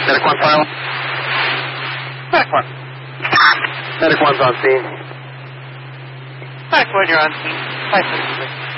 Medic 1 file. Medic 1. Medic 1's on scene. Medic 1, you're on scene. 533.